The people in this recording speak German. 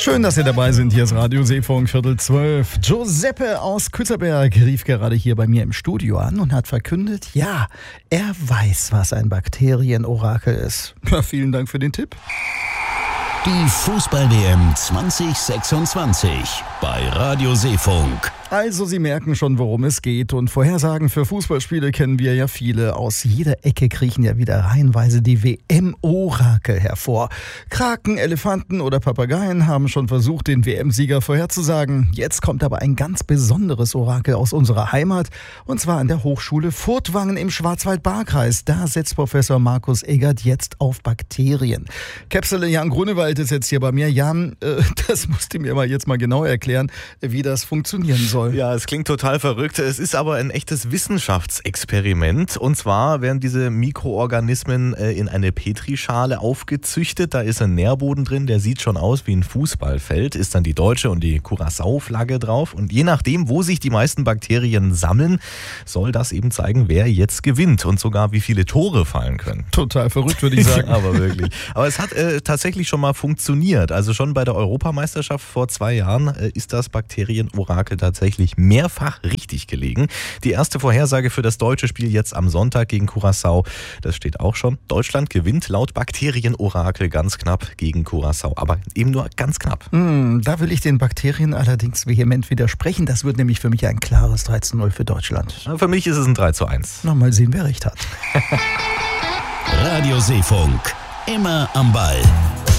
Schön, dass Sie dabei sind. Hier ist Radio Seefunk, 11:45. Giuseppe aus Kütterberg rief gerade hier bei mir im Studio an und hat verkündet, ja, er weiß, was ein Bakterienorakel ist. Ja, vielen Dank für den Tipp. Die Fußball-WM 2026 bei Radio Seefunk. Also Sie merken schon, worum es geht, und Vorhersagen für Fußballspiele kennen wir ja viele. Aus jeder Ecke kriechen ja wieder reihenweise die WM-Orakel hervor. Kraken, Elefanten oder Papageien haben schon versucht, den WM-Sieger vorherzusagen. Jetzt kommt aber ein ganz besonderes Orakel aus unserer Heimat, und zwar an der Hochschule Furtwangen im Schwarzwald-Baar-Kreis. Da setzt Professor Markus Eggert jetzt auf Bakterien. Käpsele Jan Grunewald ist jetzt hier bei mir. Jan, das musst du mir jetzt mal genau erklären, wie das funktionieren soll. Ja, es klingt total verrückt. Es ist aber ein echtes Wissenschaftsexperiment. Und zwar werden diese Mikroorganismen in eine Petrischale aufgezüchtet. Da ist ein Nährboden drin, der sieht schon aus wie ein Fußballfeld. Ist dann die deutsche und die Curaçao-Flagge drauf. Und je nachdem, wo sich die meisten Bakterien sammeln, soll das eben zeigen, wer jetzt gewinnt und sogar wie viele Tore fallen können. Total verrückt, würde ich sagen. Aber wirklich. Aber es hat tatsächlich schon mal funktioniert. Also schon bei der Europameisterschaft vor 2 Jahren ist das Bakterienorakel tatsächlich mehrfach richtig gelegen. Die erste Vorhersage für das deutsche Spiel jetzt am Sonntag gegen Curaçao, das steht auch schon. Deutschland gewinnt laut Bakterienorakel ganz knapp gegen Curaçao, aber eben nur ganz knapp. Da will ich den Bakterien allerdings vehement widersprechen. Das wird nämlich für mich ein klares 3:0 für Deutschland. Für mich ist es ein 3:1. Na, mal sehen, wer recht hat. Radio Seefunk, immer am Ball.